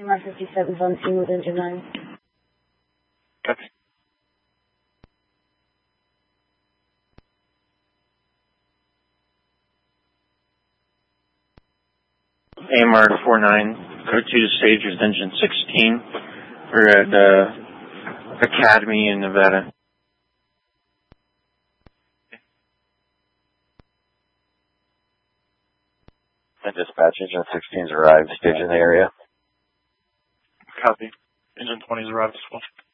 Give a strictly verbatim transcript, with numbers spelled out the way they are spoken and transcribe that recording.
one fifty-seven's on scene with engine nine. Copy. A M R four nine, go to stage with engine sixteen. We're at uh, Academy in Nevada. And dispatch, engine sixteen's arrived, stage in the area. Copy. Engine twenty's arrived as well.